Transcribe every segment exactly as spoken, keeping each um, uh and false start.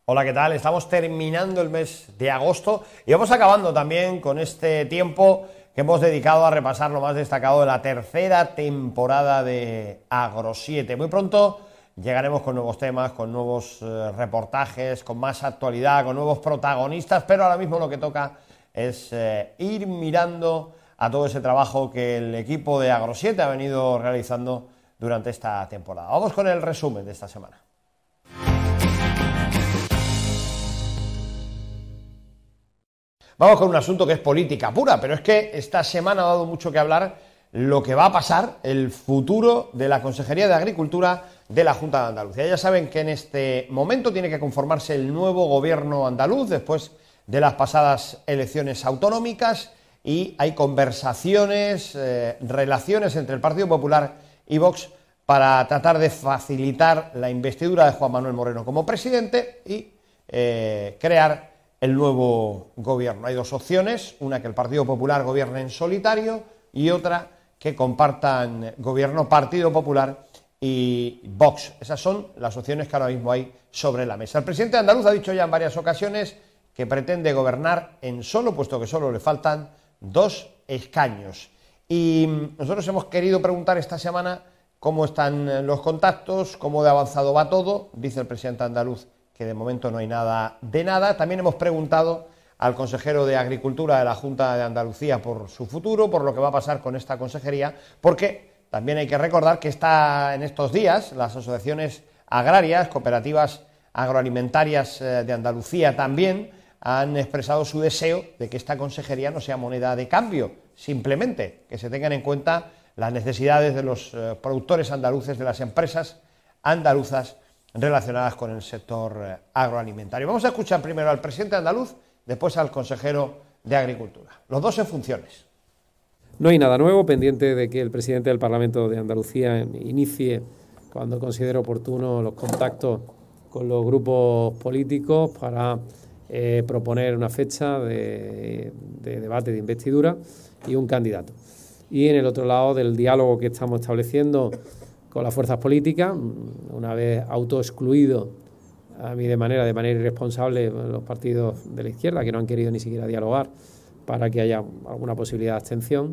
Hola, ¿qué tal? Estamos terminando el mes de agosto y vamos acabando también con este tiempo que hemos dedicado a repasar lo más destacado de la tercera temporada de Agro siete. Muy pronto llegaremos con nuevos temas, con nuevos eh, reportajes, con más actualidad, con nuevos protagonistas, pero ahora mismo lo que toca es eh, ir mirando a todo ese trabajo que el equipo de Agro siete ha venido realizando durante esta temporada. Vamos con el resumen de esta semana. Vamos con un asunto que es política pura, pero es que esta semana ha dado mucho que hablar lo que va a pasar, el futuro de la Consejería de Agricultura de la Junta de Andalucía. Ya saben que en este momento tiene que conformarse el nuevo gobierno andaluz después de las pasadas elecciones autonómicas y hay conversaciones, eh, relaciones entre el Partido Popular y Vox para tratar de facilitar la investidura de Juan Manuel Moreno como presidente y eh, crear el nuevo gobierno. Hay dos opciones, una que el Partido Popular gobierne en solitario y otra que compartan gobierno Partido Popular y Vox. Esas son las opciones que ahora mismo hay sobre la mesa. El presidente andaluz ha dicho ya en varias ocasiones que pretende gobernar en solo, puesto que solo le faltan dos escaños. Y nosotros hemos querido preguntar esta semana cómo están los contactos, cómo de avanzado va todo. Dice el presidente andaluz que de momento no hay nada de nada. También hemos preguntado al consejero de Agricultura de la Junta de Andalucía por su futuro, por lo que va a pasar con esta consejería, porque también hay que recordar que está en estos días las asociaciones agrarias, cooperativas agroalimentarias de Andalucía también han expresado su deseo de que esta consejería no sea moneda de cambio, simplemente que se tengan en cuenta las necesidades de los productores andaluces, de las empresas andaluzas relacionadas con el sector agroalimentario. Vamos a escuchar primero al presidente andaluz, después al consejero de Agricultura. Los dos en funciones. No hay nada nuevo, pendiente de que el presidente del Parlamento de Andalucía inicie, cuando considere oportuno, los contactos con los grupos políticos para eh, proponer una fecha de, de debate de investidura y un candidato. Y en el otro lado del diálogo que estamos estableciendo con las fuerzas políticas, una vez autoexcluido a mí de manera, de manera irresponsable los partidos de la izquierda que no han querido ni siquiera dialogar para que haya alguna posibilidad de abstención.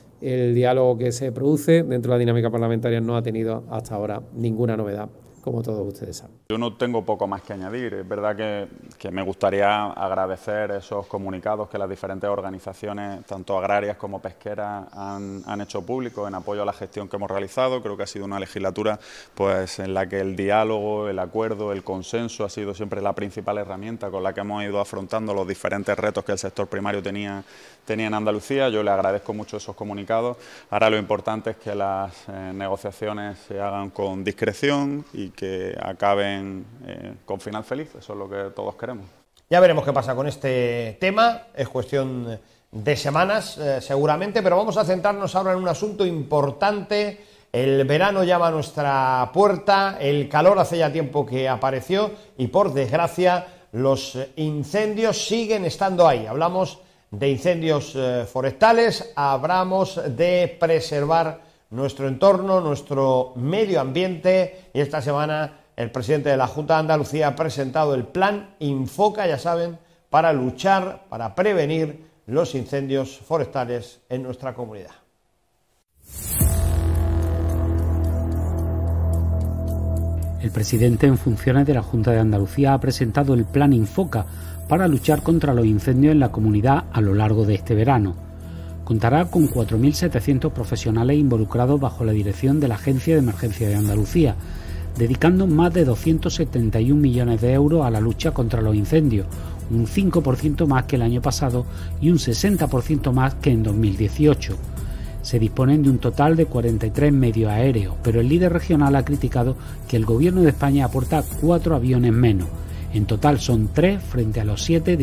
El diálogo que se produce dentro de la dinámica parlamentaria no ha tenido hasta ahora ninguna novedad, como todos ustedes saben. Yo no tengo poco más que añadir. Es verdad que, que me gustaría agradecer esos comunicados que las diferentes organizaciones, tanto agrarias como pesqueras, han, han hecho públicos en apoyo a la gestión que hemos realizado. Creo que ha sido una legislatura pues, en la que el diálogo, el acuerdo, el consenso ha sido siempre la principal herramienta con la que hemos ido afrontando los diferentes retos que el sector primario tenía, tenía en Andalucía. Yo le agradezco mucho esos comunicados. Ahora lo importante es que las eh, negociaciones se hagan con discreción y que acaben eh, con final feliz. Eso es lo que todos queremos. Ya veremos qué pasa con este tema, es cuestión de semanas eh, seguramente, pero vamos a centrarnos ahora en un asunto importante. El verano llama a nuestra puerta, el calor hace ya tiempo que apareció y por desgracia los incendios siguen estando ahí. Hablamos de incendios eh, forestales, hablamos de preservar nuestro entorno, nuestro medio ambiente, y esta semana el presidente de la Junta de Andalucía ha presentado el plan Infoca, ya saben, para luchar, para prevenir los incendios forestales en nuestra comunidad. El presidente en funciones de la Junta de Andalucía ha presentado el plan Infoca para luchar contra los incendios en la comunidad a lo largo de este verano. Contará con cuatro mil setecientos profesionales involucrados bajo la dirección de la Agencia de Emergencia de Andalucía, dedicando más de doscientos setenta y un millones de euros a la lucha contra los incendios, un cinco por ciento más que el año pasado y un sesenta por ciento más que en dos mil dieciocho. Se disponen de un total de cuarenta y tres medios aéreos, pero el líder regional ha criticado que el Gobierno de España aporta cuatro aviones menos. En total son tres frente a los siete